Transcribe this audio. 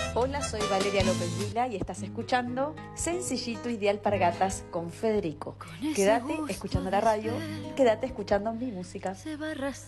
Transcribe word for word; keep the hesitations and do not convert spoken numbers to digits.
Hola, soy Valeria López Vila y estás escuchando Sencillito Ideal para Gatas con Federico. Quédate escuchando la radio, quédate escuchando mi música.